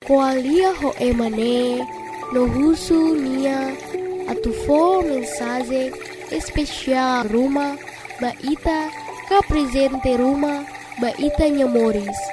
Koalia ho emane no husu nia atufo mensaje especial Ruma ba ita ka presente Ruma ba ita nyamoris.